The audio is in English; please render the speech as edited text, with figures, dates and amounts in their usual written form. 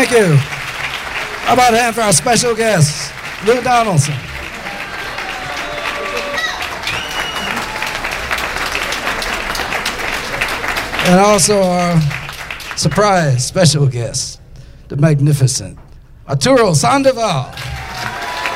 Thank you. How about a hand for our special guest, Lou Donaldson. And also our surprise special guest, the magnificent Arturo Sandoval.